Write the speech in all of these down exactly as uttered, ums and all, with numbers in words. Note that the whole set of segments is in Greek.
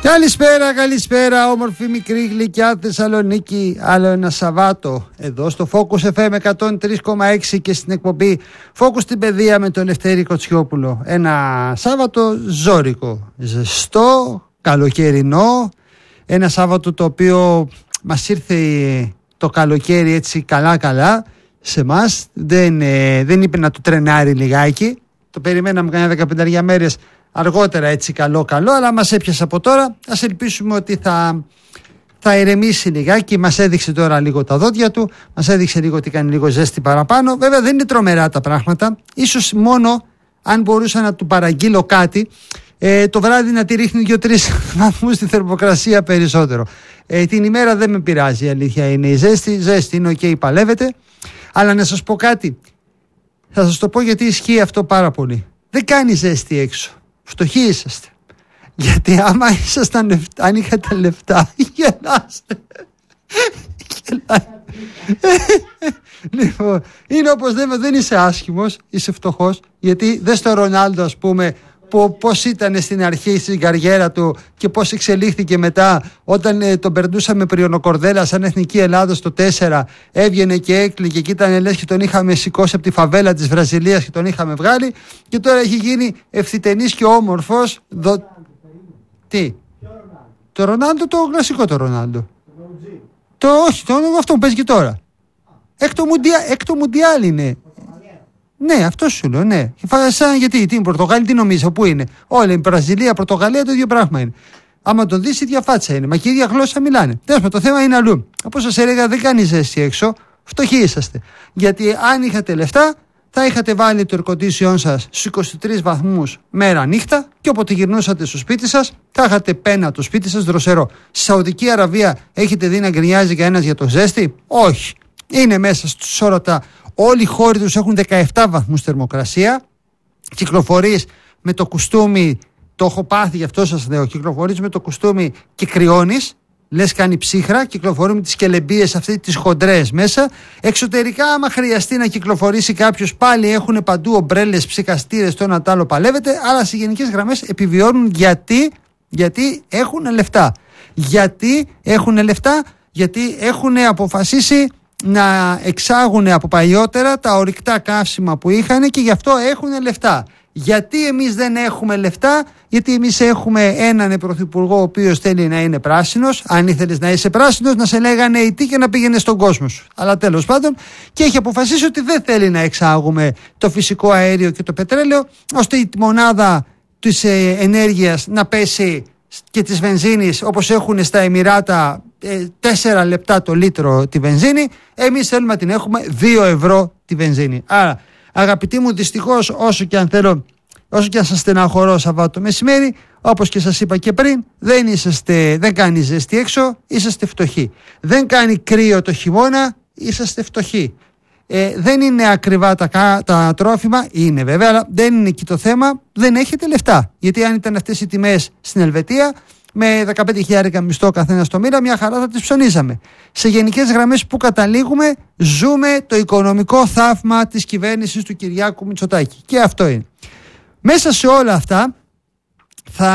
Καλησπέρα, καλησπέρα, όμορφη μικρή γλυκιά Θεσσαλονίκη. Άλλο ένα Σαββάτο εδώ στο Focus εφ εμ εκατόν τρία κόμμα έξι και στην εκπομπή Focus στην Παιδεία με τον Λευτέρη Κοτσιόπουλο. Ένα Σάββατο ζώρικο, ζεστό, καλοκαιρινό. Ένα Σάββατο το οποίο μας ήρθε το καλοκαίρι έτσι καλά καλά σε εμάς. Δεν, ε, δεν είπε να το τρενάρει λιγάκι. Το περιμέναμε κανένα δεκαπέντε μέρες αργότερα έτσι καλό καλό, αλλά μας έπιασε από τώρα. Ας ελπίσουμε ότι θα, θα ηρεμήσει λιγάκι. Μας έδειξε τώρα λίγο τα δόντια του, μας έδειξε λίγο ότι κάνει λίγο ζέστη παραπάνω. Βέβαια δεν είναι τρομερά τα πράγματα. Ίσως μόνο αν μπορούσα να του παραγγείλω κάτι, ε, το βράδυ να τη ρίχνει δύο-τρεις βαθμούς τη θερμοκρασία περισσότερο. Ε, την ημέρα δεν με πειράζει, η αλήθεια είναι η ζέστη. Ζέστη είναι ok, παλεύετε. Αλλά να σας πω κάτι, θα σας το πω γιατί ισχύει αυτό πάρα πολύ. Δεν κάνει ζέστη έξω. Φτωχοί είσαστε. Γιατί άμα ήσασταν, αν είχατε λεφτά, γελάστε. Λοιπόν, είναι όπως λέμε, δεν είσαι άσχημος, είσαι φτωχός. Γιατί δες το Ρονάλντο, ας πούμε, πώς ήταν στην αρχή στην καριέρα του και πώς εξελίχθηκε μετά, όταν ε, τον περνούσαμε πριονοκορδέλα σαν Εθνική Ελλάδος το τέσσερα, έβγαινε και έκλαιγε και ήταν λες και τον είχαμε σηκώσει από τη φαβέλα της Βραζιλίας και τον είχαμε βγάλει, και τώρα έχει γίνει ευθυτενής και όμορφος. Δο... Τι? Το Ρονάλντο, το κλασικό το Ρονάλντο. Το όχι, το αυτό που παίζει και τώρα. Έκτο μουντιάλ, έκτο μουντιάλ είναι. Ναι, αυτό σου λέω, ναι. Σαν γιατί, τι είναι, Πορτογάλη, τι νομίζω, πού είναι. Όλα, η Βραζιλία, Πορτογαλία, το ίδιο πράγμα είναι. Άμα τον δεις, η ίδια φάτσα είναι. Μα και η ίδια γλώσσα μιλάνε. Τέλος πάντων, το θέμα είναι αλλού. Όπως σας έλεγα, δεν κάνει ζέστη έξω. Φτωχοί είσαστε. Γιατί αν είχατε λεφτά, θα είχατε βάλει το ερκοντήσιόν σας στους είκοσι τρεις βαθμούς μέρα νύχτα και όποτε γυρνούσατε στο σπίτι σας, θα είχατε πένα το σπίτι σας δροσερό. Στη Σαουδική Αραβία έχετε δει να γκρινιάζει κανένας για το ζέστη? Όχι. Είναι μέσα στους όρατα. Όλοι οι χώροι τους έχουν δεκαεπτά βαθμούς θερμοκρασία. Κυκλοφορείς με το κουστούμι, το έχω πάθει γι' αυτό σας λέω, κυκλοφορείς με το κουστούμι και κρυώνεις, λες κάνει ψύχρα, κυκλοφορεί με τις κελεμπίες αυτές τις χοντρές μέσα. Εξωτερικά άμα χρειαστεί να κυκλοφορήσει κάποιος, πάλι έχουν παντού ομπρέλες, ψυχαστήρες, το ένα τ' άλλο παλεύεται, αλλά σε γενικές γραμμές επιβιώνουν γιατί, γιατί έχουν λεφτά. Γιατί έχουν λεφτά, γιατί έχουν αποφασίσει να εξάγουν από παλιότερα τα ορυκτά καύσιμα που είχαν και γι' αυτό έχουν λεφτά. Γιατί εμείς δεν έχουμε λεφτά? Γιατί εμείς έχουμε έναν πρωθυπουργό ο οποίος θέλει να είναι πράσινος. Αν ήθελες να είσαι πράσινος, να σε λέγανε η τι και να πήγαινε στον κόσμο σου. Αλλά τέλος πάντων, και έχει αποφασίσει ότι δεν θέλει να εξάγουμε το φυσικό αέριο και το πετρέλαιο, ώστε η μονάδα της ε, ενέργειας να πέσει και της βενζίνης όπως έχουν στα Εμιράτα, τέσσερα λεπτά το λίτρο τη βενζίνη. Εμείς θέλουμε να την έχουμε δύο ευρώ τη βενζίνη. Άρα αγαπητοί μου, δυστυχώς όσο και αν θέλω, όσο και αν σας στεναχωρώ Σαββάτο μεσημέρι, όπως και σας είπα και πριν, δεν, είσαστε, δεν κάνει ζέστη έξω, είσαστε φτωχοί. Δεν κάνει κρύο το χειμώνα, είσαστε φτωχοί. Ε, δεν είναι ακριβά τα, τα τρόφιμα, είναι βέβαια, αλλά δεν είναι εκεί το θέμα, δεν έχετε λεφτά. Γιατί αν ήταν αυτές οι τιμές στην Ελβετία, με δεκαπέντε χιλιάδες μισθό καθένα το μήνα, μια χαρά θα τις ψωνίζαμε. Σε γενικές γραμμές που καταλήγουμε, ζούμε το οικονομικό θαύμα της κυβέρνησης του Κυριάκου Μητσοτάκη. Και αυτό είναι. Μέσα σε όλα αυτά θα,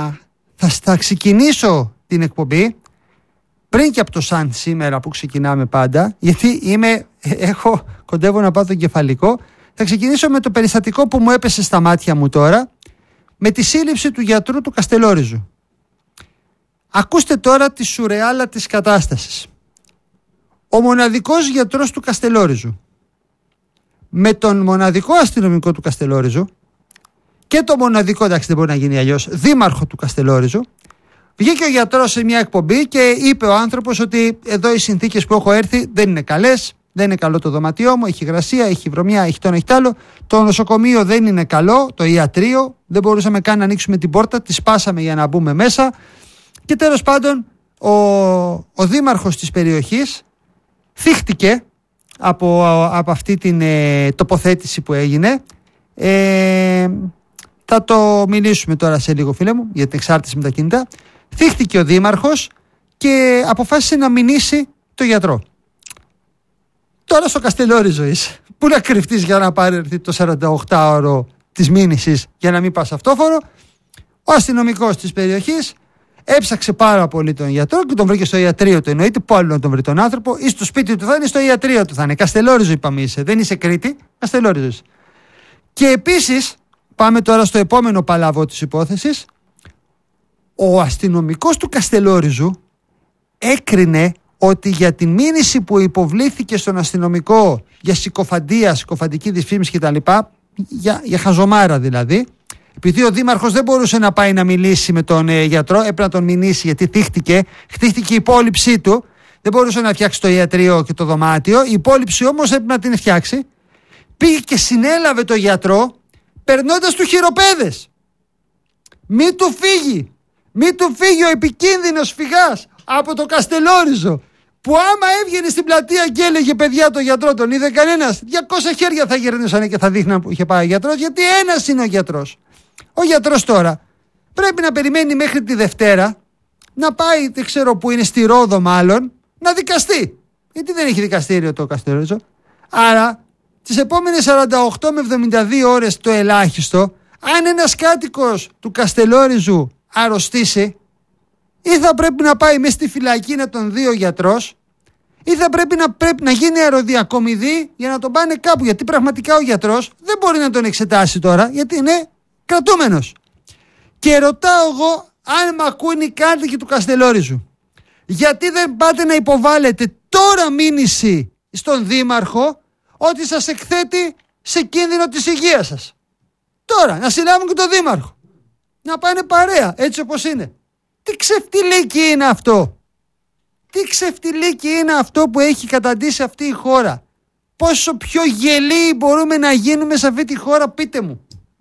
θα, θα ξεκινήσω την εκπομπή πριν και από το σαν σήμερα που ξεκινάμε πάντα, γιατί είμαι, έχω, κοντεύω να πάω το κεφαλικό. Θα ξεκινήσω με το περιστατικό που μου έπεσε στα μάτια μου τώρα, με τη σύλληψη του γιατρού του Καστελόριζου. Ακούστε τώρα τη σουρεάλα της κατάστασης. Ο μοναδικός γιατρός του Καστελόριζου με τον μοναδικό αστυνομικό του Καστελόριζου και το μοναδικό, εντάξει δεν μπορεί να γίνει αλλιώς, δήμαρχο του Καστελόριζου, βγήκε ο γιατρός σε μια εκπομπή και είπε ο άνθρωπος ότι εδώ οι συνθήκες που έχω έρθει δεν είναι καλές, δεν είναι καλό το δωματιό μου, έχει υγρασία, έχει βρωμιά, έχει το ένα, έχει τ' άλλο. Το νοσοκομείο δεν είναι καλό, το ιατρείο, δεν μπορούσαμε καν να ανοίξουμε την πόρτα, τη σπάσαμε για να μπούμε μέσα. Και τέλος πάντων ο, ο δήμαρχος της περιοχής θύχτηκε από, από αυτή την ε, τοποθέτηση που έγινε. Ε, θα το μιλήσουμε τώρα σε λίγο, φίλε μου, για την εξάρτηση με τα κινητά. Θύχτηκε ο δήμαρχος και αποφάσισε να μηνύσει το γιατρό. Τώρα στο Καστελόριζο είσαι. Πού να κρυφτείς για να πάρει το σαρανταοκτάωρο της μήνυσης για να μην πας αυτόφορο? Ο αστυνομικός της περιοχής Έψαξε πάρα πολύ τον γιατρό και τον βρήκε στο ιατρείο του. Εννοείται που άλλο να τον βρει τον άνθρωπο, ή στο σπίτι του θα είναι, στο ιατρείο του θα είναι. Καστελόριζο είπαμε είσαι. Δεν είσαι Κρήτη, Καστελόριζο. Και επίσης, πάμε τώρα στο επόμενο παλαβό της υπόθεσης. Ο αστυνομικός του Καστελόριζου έκρινε ότι για τη μήνυση που υποβλήθηκε στον αστυνομικό για συκοφαντία, συκοφαντική δυσφήμιση κτλ., για, για χαζομάρα δηλαδή, επειδή ο δήμαρχος δεν μπορούσε να πάει να μιλήσει με τον ε, γιατρό, έπρεπε να τον μηνύσει γιατί θύχτηκε, χτίστηκε η υπόλοιψή του, δεν μπορούσε να φτιάξει το ιατρείο και το δωμάτιο, η υπόλοιψη όμως έπρεπε να την φτιάξει. Πήγε και συνέλαβε το γιατρό, περνώντας του χειροπέδες. Μη του φύγει, μη του φύγει ο επικίνδυνος φυγάς από το Καστελόριζο, που άμα έβγαινε στην πλατεία και έλεγε παιδιά το γιατρό τον είδε κανένας, διακόσια χέρια θα γυρνούσαν και θα δείχναν που είχε πάει ο γιατρός, γιατί ένας είναι ο γιατρός. Ο γιατρός τώρα πρέπει να περιμένει μέχρι τη Δευτέρα να πάει, δεν ξέρω που είναι, στη Ρόδο μάλλον, να δικαστεί. Γιατί δεν έχει δικαστήριο το Καστελόριζο. Άρα τις επόμενες σαράντα οκτώ με εβδομήντα δύο ώρες το ελάχιστο, αν ένας κάτοικος του Καστελόριζου αρρωστήσει, ή θα πρέπει να πάει μέσα στη φυλακή να τον δει ο γιατρός, ή θα πρέπει να, πρέπει να γίνει αεροδιακομιδή για να τον πάνε κάπου. Γιατί πραγματικά ο γιατρός δεν μπορεί να τον εξετάσει τώρα, γιατί είναι κρατούμενος. Και ρωτάω εγώ, αν μ' ακούνε οι κάτοικοι του Καστελόριζου, γιατί δεν πάτε να υποβάλλετε τώρα μήνυση στον δήμαρχο ότι σας εκθέτει σε κίνδυνο της υγείας σας. Τώρα, να συλλάβουν και τον δήμαρχο. Να πάνε παρέα, έτσι όπως είναι. Τι ξεφτιλίκι είναι αυτό. Τι ξεφτιλίκι είναι αυτό που έχει καταντήσει αυτή η χώρα. Πόσο πιο γελοί μπορούμε να γίνουμε σε αυτή τη χώρα, πείτε μου.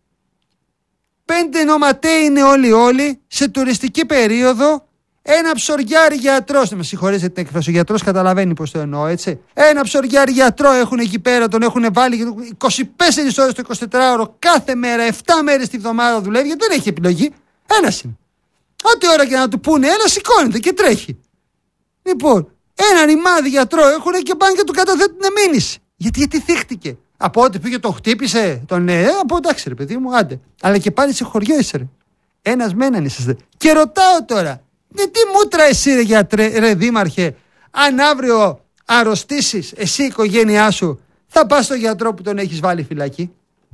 Πέντε νοματέοι είναι όλοι όλοι σε τουριστική περίοδο. Ένα ψωριάρι γιατρός, να με συγχωρέσετε την έκφραση, ο γιατρός καταλαβαίνει πως το εννοώ, έτσι. Ένα ψωριάρι γιατρό έχουν εκεί πέρα, τον έχουν βάλει είκοσι τέσσερις ώρες το εικοσιτετράωρο κάθε μέρα, επτά μέρες τη βδομάδα δουλεύει, γιατί δεν έχει επιλογή. Ένας είναι. Ό,τι ώρα και να του πούνε, ένα σηκώνεται και τρέχει. Λοιπόν, ένα ρημάδι γιατρό έχουν και πάνε και του καταθέτουν μήνυση. Γιατί, γιατί θύχτηκε. Από ό,τι πήγε το χτύπησε, τον ναι, από εντάξει ρε παιδί μου, άντε. Αλλά και πάλι σε χωριό είσαι ρε. Ένας με έναν είσαστε. Και ρωτάω τώρα, ναι, τι μούτρα εσύ ρε γιατρέ, ρε δήμαρχε, αν αύριο αρρωστήσεις εσύ η οικογένειά σου, θα πας στο γιατρό που τον έχεις βάλει φυλακή.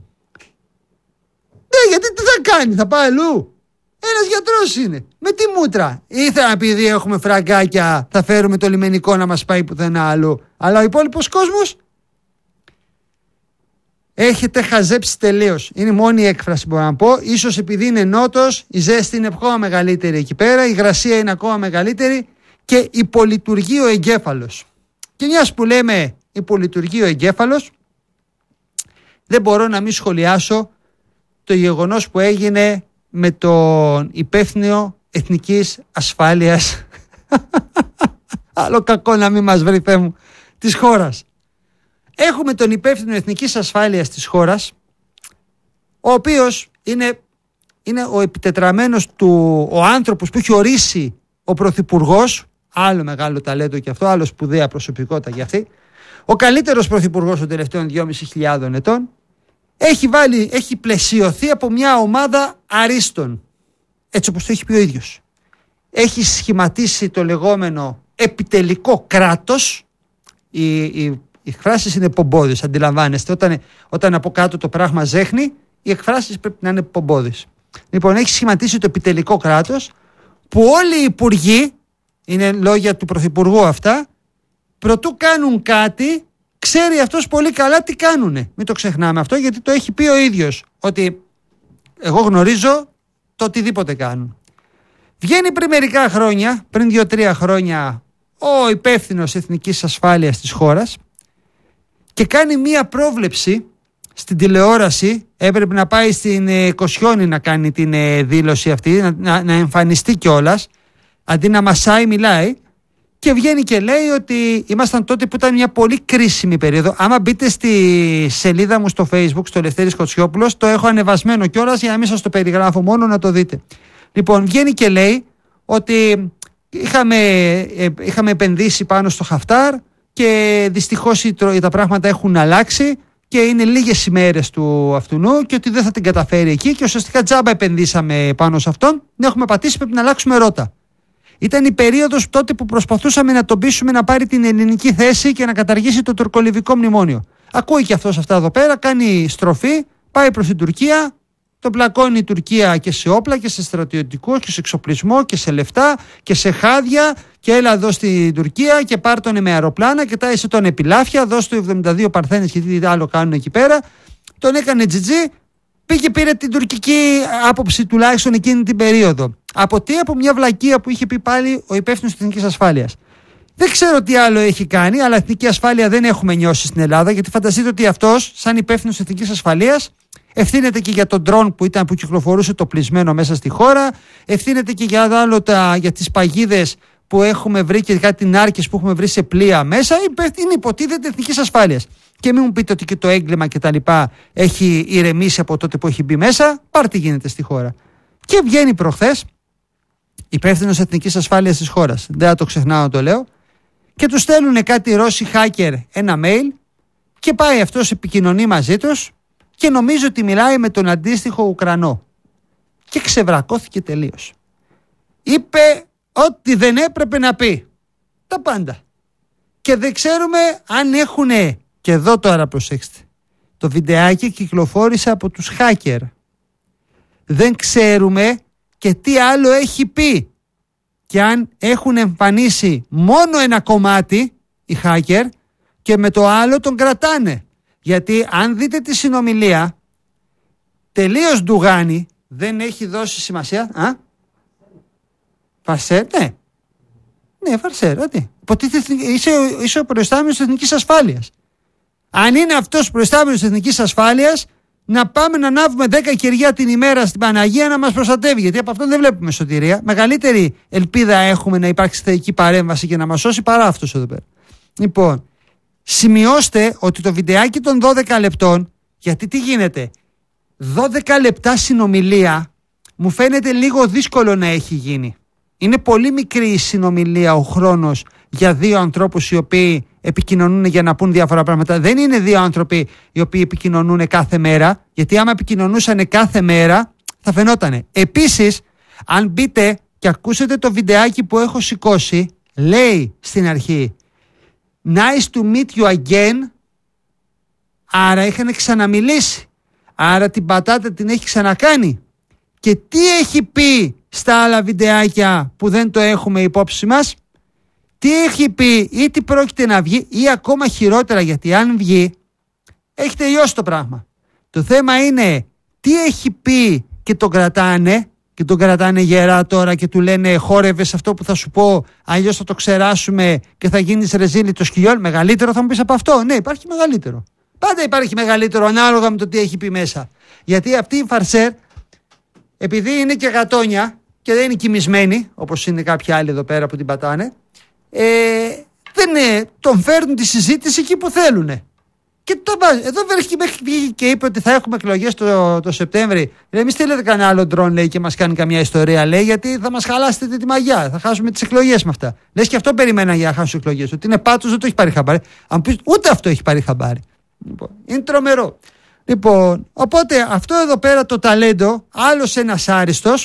Ναι, γιατί τι θα κάνει, θα πάει αλλού. Ένας γιατρός είναι. Με τι μούτρα. Ήθελα επειδή έχουμε φραγκάκια θα φέρουμε το λιμενικό να μας πάει πουθενά αλλού. Αλλά ο υπόλοιπος κόσμος έχετε χαζέψει τελείως. Είναι η μόνη έκφραση που μπορώ να πω. Ίσως επειδή είναι νότος, η ζέστη είναι ακόμα μεγαλύτερη εκεί πέρα, η υγρασία είναι ακόμα μεγαλύτερη και υπολειτουργεί ο εγκέφαλος. Και μιας που λέμε υπολειτουργεί ο εγκέφαλος, δεν μπορώ να μην σχολιάσω το γεγονός που έγινε με τον υπεύθυνο εθνικής ασφάλειας άλλο κακό να μην μας βρει, Θεέ μου, της χώρας. Έχουμε τον υπεύθυνο εθνικής ασφάλειας της χώρας, ο οποίος είναι, είναι ο επιτετραμένος του, ο άνθρωπος που έχει ορίσει ο πρωθυπουργός, άλλο μεγάλο ταλέντο και αυτό, άλλο σπουδαία προσωπικότητα και αυτή, ο καλύτερος πρωθυπουργός των τελευταίων δυόμισι χιλιάδων ετών, έχει, βάλει, έχει πλαισιωθεί από μια ομάδα αρίστων, έτσι όπως το έχει πει ο ίδιος. Έχει σχηματίσει το λεγόμενο επιτελικό κράτος. Οι, οι, οι εκφράσεις είναι πομπόδεις, αντιλαμβάνεστε. Όταν, όταν από κάτω το πράγμα ζέχνει, οι εκφράσεις πρέπει να είναι πομπόδεις. Λοιπόν, έχει σχηματίσει το επιτελικό κράτος, που όλοι οι υπουργοί, είναι λόγια του πρωθυπουργού αυτά, προτού κάνουν κάτι, ξέρει αυτός πολύ καλά τι κάνουνε. Μην το ξεχνάμε αυτό, γιατί το έχει πει ο ίδιος, ότι εγώ γνωρίζω το οτιδήποτε κάνουν. Βγαίνει πριν μερικά χρόνια, πριν δύο-τρία χρόνια, ο υπεύθυνος εθνικής ασφάλειας της χώρας και κάνει μία πρόβλεψη στην τηλεόραση. Έπρεπε να πάει στην ε, Κοσιόνη να κάνει την ε, δήλωση αυτή, να, να, να εμφανιστεί κιόλας, αντί να μασάει μιλάει. Και βγαίνει και λέει ότι ήμασταν τότε που ήταν μια πολύ κρίσιμη περίοδο. Άμα μπείτε στη σελίδα μου στο Facebook, στο Λευτέρης Κοτσιόπουλος, το έχω ανεβασμένο κιόλας για να μην σας το περιγράφω, μόνο να το δείτε. Λοιπόν, βγαίνει και λέει ότι είχαμε, ε, είχαμε επενδύσει πάνω στο Χαφτάρ και δυστυχώς τα πράγματα έχουν αλλάξει και είναι λίγες ημέρες του αυτουνού και ότι δεν θα την καταφέρει εκεί και ουσιαστικά τζάμπα επενδύσαμε πάνω σε αυτόν. Δεν έχουμε πατήσει, πρέπει να αλλάξουμε ρότα. Ήταν η περίοδος τότε που προσπαθούσαμε να τον πείσουμε να πάρει την ελληνική θέση και να καταργήσει το τουρκολιβικό μνημόνιο. Ακούει και αυτός αυτά εδώ πέρα, κάνει στροφή, πάει προς την Τουρκία, τον πλακώνει η Τουρκία και σε όπλα και σε στρατιωτικό και σε εξοπλισμό και σε λεφτά και σε χάδια και έλα εδώ στην Τουρκία και πάρ' τον με αεροπλάνα και τάισε τον επιλάφια, δώσ' του εβδομήντα δύο παρθένες και τι άλλο κάνουν εκεί πέρα. Τον έκανε τζιτζί, πήγε πήρε την τουρκική άποψη τουλάχιστον εκείνη την περίοδο. Από τι, από μια βλακεία που είχε πει πάλι ο υπεύθυνος της Εθνικής Ασφάλειας. Δεν ξέρω τι άλλο έχει κάνει, αλλά εθνική ασφάλεια δεν έχουμε νιώσει στην Ελλάδα, γιατί φανταστείτε ότι αυτός, σαν υπεύθυνος της Εθνικής Ασφαλείας, ευθύνεται και για τον ντρόν που, ήταν, που κυκλοφορούσε το πλεισμένο μέσα στη χώρα, ευθύνεται και για, άλλο, τα, για τις παγίδες που έχουμε βρει και κάτι νάρκες που έχουμε βρει σε πλοία μέσα. Είναι υποτίθεται Εθνικής Ασφάλειας. Και μην μου πείτε ότι και το έγκλημα και τα λοιπά έχει ηρεμήσει από τότε που έχει μπει μέσα. Πάρτε τι γίνεται στη χώρα. Και βγαίνει προχθές υπεύθυνος Εθνικής Ασφάλειας της χώρας. Δεν θα το ξεχνάω να το λέω. Και του στέλνουν κάτι Ρώσοι hacker ένα mail και πάει αυτός, επικοινωνεί μαζί τους και νομίζω ότι μιλάει με τον αντίστοιχο Ουκρανό. Και ξεβρακώθηκε τελείως. Είπε ό,τι δεν έπρεπε να πει. Τα πάντα. Και δεν ξέρουμε αν έχουνε, και εδώ τώρα προσέξτε, το βιντεάκι κυκλοφόρησε από τους hacker. Δεν ξέρουμε και τι άλλο έχει πει. Και αν έχουν εμφανίσει μόνο ένα κομμάτι οι hacker και με το άλλο τον κρατάνε. Γιατί αν δείτε τη συνομιλία, τελείως ντουγάνι, δεν έχει δώσει σημασία. Α? Φαρσέρ, ναι. Ναι, Φαρσέρ, ότι. Είσαι, είσαι ο προϊστάμενος της Εθνικής Ασφάλειας. Αν είναι αυτός προϊστάμενος της Εθνικής Ασφάλειας, να πάμε να ανάβουμε δέκα κεριά την ημέρα στην Παναγία να μας προστατεύει. Γιατί από αυτό δεν βλέπουμε σωτηρία. Μεγαλύτερη ελπίδα έχουμε να υπάρξει θεϊκή παρέμβαση και να μας σώσει παρά αυτός εδώ πέρα. Λοιπόν, σημειώστε ότι το βιντεάκι των δώδεκα λεπτών, γιατί τι γίνεται, δώδεκα λεπτά συνομιλία μου φαίνεται λίγο δύσκολο να έχει γίνει. Είναι πολύ μικρή η συνομιλία, ο χρόνος για δύο ανθρώπους οι οποίοι επικοινωνούν για να πούν διάφορα πράγματα. Δεν είναι δύο άνθρωποι οι οποίοι επικοινωνούν κάθε μέρα, γιατί άμα επικοινωνούσαν κάθε μέρα θα φαινότανε. Επίσης, αν μπείτε και ακούσετε το βιντεάκι που έχω σηκώσει, λέει στην αρχή Nice to meet you again. Άρα είχαν ξαναμιλήσει. Άρα την πατάτα την έχει ξανακάνει. Και τι έχει πει στα άλλα βιντεάκια που δεν το έχουμε υπόψη μας, τι έχει πει ή τι πρόκειται να βγει, ή ακόμα χειρότερα, γιατί αν βγει έχει τελειώσει το πράγμα. Το θέμα είναι τι έχει πει και τον κρατάνε, και τον κρατάνε γερά τώρα και του λένε χόρευες αυτό που θα σου πω, αλλιώς θα το ξεράσουμε και θα γίνεις ρεζίλι το σκυλιόν. Μεγαλύτερο θα μου πεις από αυτό? Ναι, υπάρχει μεγαλύτερο. Πάντα υπάρχει μεγαλύτερο ανάλογα με το τι έχει πει μέσα. Γιατί αυτή η Φαρσέρ, επειδή είναι και γατόνια και δεν είναι κοιμισμένη όπως είναι κάποιοι άλλοι εδώ πέρα που την πατάνε, ε, δεν είναι, τον φέρνουν τη συζήτηση εκεί που θέλουν. Και το βάζει. Εδώ βγήκε και είπε ότι θα έχουμε εκλογές το, το Σεπτέμβρη. Λέει, μη στείλετε κανένα άλλο ντρόν, λέει, και μας κάνει καμιά ιστορία, λέει, γιατί θα μας χαλάσετε τη μαγιά. Θα χάσουμε τις εκλογές με αυτά. Λες και αυτό περιμένα για να χάσουν τις εκλογές. Ότι είναι πάτος, δεν το έχει πάρει χαμπάρι. Αν πεις, ούτε αυτό έχει πάρει χαμπάρι. Λοιπόν, είναι τρομερό. Λοιπόν, οπότε αυτό εδώ πέρα το ταλέντο, άλλος ένας άριστος,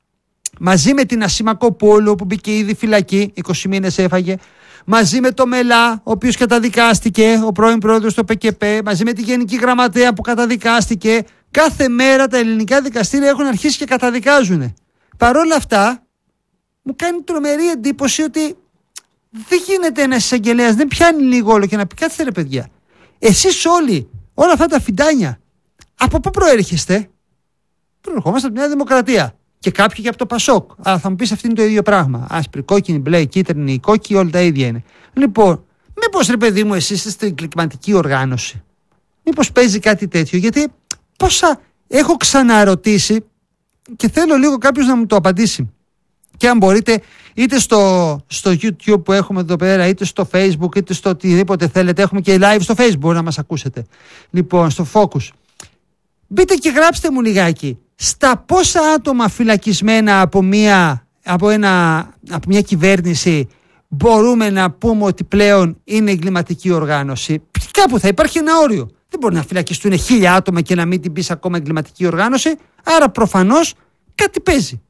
μαζί με την Ασημακοπούλου που μπήκε ήδη φυλακή, είκοσι μήνες έφαγε, μαζί με το Μελά, ο οποίος καταδικάστηκε, ο πρώην πρόεδρος του ΠΚΠ, μαζί με τη Γενική Γραμματέα που καταδικάστηκε. Κάθε μέρα τα ελληνικά δικαστήρια έχουν αρχίσει και καταδικάζουν. Παρ' όλα αυτά, μου κάνει τρομερή εντύπωση ότι δεν γίνεται ένας εισαγγελέας, δεν πιάνει λίγο όλο και να πει, κάτσε ρε παιδιά, εσείς όλοι, όλα αυτά τα φιντάνια, από πού προέρχεστε? Προερχόμαστε από τη Νέα Δημοκρατία. Και κάποιοι και από το Πασόκ. Αλλά θα μου πεις, αυτή είναι το ίδιο πράγμα. Άσπρη, κόκκινη, μπλε, κίτρινη, κόκκι, όλα τα ίδια είναι. Λοιπόν, μήπως ρε παιδί μου, εσείς είστε στην κλιματική οργάνωση? Μήπως παίζει κάτι τέτοιο? Γιατί πόσα έχω ξαναρωτήσει και θέλω λίγο κάποιος να μου το απαντήσει. Και αν μπορείτε, είτε στο, στο YouTube που έχουμε εδώ πέρα, είτε στο Facebook, είτε στο οτιδήποτε θέλετε. Έχουμε και live στο Facebook να μας ακούσετε. Λοιπόν, στο Focus. Μπείτε και γράψτε μου λιγάκι. Στα πόσα άτομα φυλακισμένα από μια, από ένα, από μια κυβέρνηση μπορούμε να πούμε ότι πλέον είναι εγκληματική οργάνωση? Κάπου θα υπάρχει ένα όριο. Δεν μπορεί να φυλακιστούν χίλια άτομα και να μην την πεις ακόμα εγκληματική οργάνωση. Άρα προφανώς κάτι παίζει.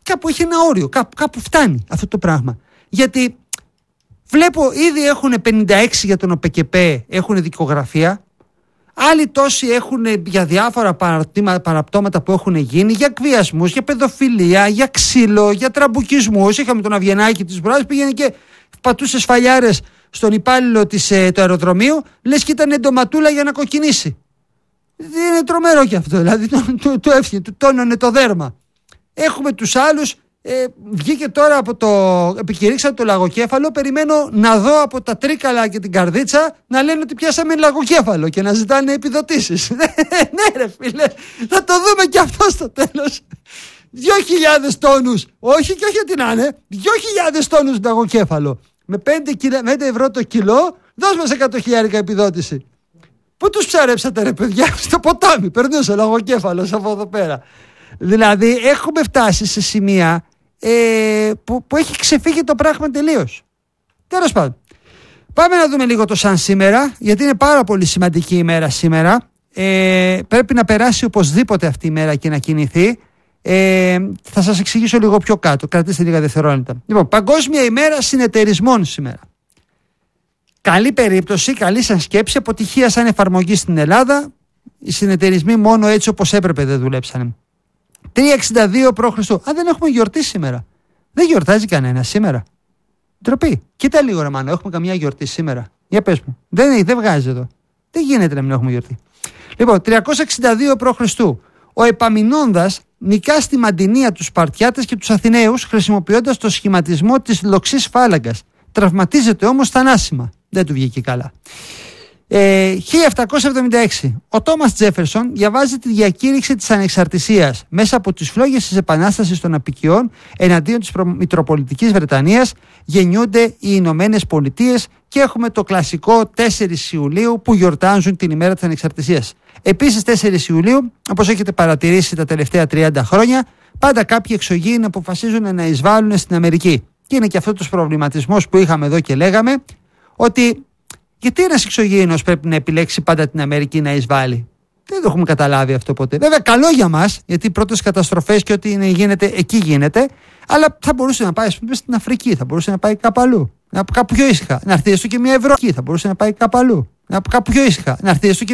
κάπου έχει ένα όριο, κάπου, κάπου φτάνει αυτό το πράγμα. Γιατί βλέπω ήδη έχουν πενήντα έξι για τον ΟΠΕΚΕΠΕ, έχουν δικογραφία. Άλλοι τόσοι έχουν για διάφορα παραπτώματα που έχουν γίνει, για εκβιασμούς, για παιδοφιλία, για ξύλο, για τραμπουκισμούς. Είχαμε τον Αβγενάκη της Βράδας, πήγαινε και πατούσε σφαλιάρες στον υπάλληλο της, ε, του αεροδρομίου, λες και ήταν ντοματούλα για να κοκκινήσει. Είναι τρομερό και αυτό, δηλαδή το, το, το εύχε, του τόνωνε το δέρμα. Έχουμε τους άλλους, ε, βγήκε τώρα από το, επικηρύξαν το λαγοκέφαλο, περιμένω να δω από τα τρίκαλα και την καρδίτσα να λένε ότι πιάσαμε λαγοκέφαλο και να ζητάνε επιδοτήσεις. Ναι ρε φίλε, θα το δούμε και αυτό στο τέλος. Δυο χιλιάδες τόνους, όχι και όχι ότι να είναι, δυο χιλιάδες τόνους λαγοκέφαλο. Με πέντε ευρώ το κιλό, δώσ' μας εκατό χιλιάρικα επιδότηση. Πού τους ψαρέψατε ρε παιδιά? Στο ποτάμι, περνούσε ο λαγοκέφαλος από εδώ πέρα. Δηλαδή έχουμε φτάσει σε σημεία ε, που, που έχει ξεφύγει το πράγμα τελείως. Τέλος πάντων, πάμε να δούμε λίγο το σαν σήμερα, γιατί είναι πάρα πολύ σημαντική η μέρα σήμερα. ε, Πρέπει να περάσει οπωσδήποτε αυτή η μέρα και να κινηθεί. ε, Θα σας εξηγήσω λίγο πιο κάτω, κρατήστε λίγα δευτερόλεπτα. Λοιπόν, Παγκόσμια ημέρα συνεταιρισμών σήμερα. Καλή περίπτωση, καλή σαν σκέψη, αποτυχία σαν εφαρμογή στην Ελλάδα. Οι συνεταιρισμοί μόνο έτσι όπως έπρεπε δεν δουλέψανε. τριακόσια εξήντα δύο π.Χ. Α, δεν έχουμε γιορτή σήμερα. Δεν γιορτάζει κανένα σήμερα. Ντροπή. Κοίτα λίγο ρε μάνα, έχουμε καμιά γιορτή σήμερα? Για πες μου. Δεν, δεν βγάζει εδώ. Δεν γίνεται να μην έχουμε γιορτή. Λοιπόν, τριακόσια εξήντα δύο π.Χ. Ο Επαμεινώνδας νικά στη Μαντινία τους Σπαρτιάτες και τους Αθηναίους χρησιμοποιώντας το σχηματισμό της λοξής φάλαγγας. Τραυματίζεται όμως θανάσιμα. Δεν του βγήκε καλά. Ε, χίλια επτακόσια εβδομήντα έξι. Ο Τόμας Τζέφερσον διαβάζει τη διακήρυξη της ανεξαρτησίας. Μέσα από τις φλόγες της Επανάστασης των Απικιών εναντίον της Μητροπολιτικής Βρετανίας γεννιούνται οι Ηνωμένες Πολιτείες και έχουμε το κλασικό τέσσερις Ιουλίου που γιορτάζουν την ημέρα της ανεξαρτησίας. Επίσης τέσσερις Ιουλίου, όπως έχετε παρατηρήσει τα τελευταία τριάντα χρόνια, πάντα κάποιοι εξωγήινοι αποφασίζουν να εισβάλλουν στην Αμερική. Και είναι και αυτό τους προβληματισμός που είχαμε εδώ και λέγαμε ότι γιατί ένας εξωγήινος πρέπει να επιλέξει πάντα την Αμερική να εισβάλλει? Δεν το έχουμε καταλάβει αυτό ποτέ. Βέβαια, καλό για μας, γιατί οι πρώτες καταστροφές και ό,τι είναι, γίνεται, εκεί γίνεται, αλλά θα μπορούσε να πάει, ας πούμε, στην Αφρική, θα μπορούσε να πάει κάπου αλλού. Κάπου πιο ήσυχα. Να έρθει έστω και μια Ευρώπη, θα μπορούσε να πάει κάπου αλλού. Κάπου πιο ήσυχα. Να έρθει έστω και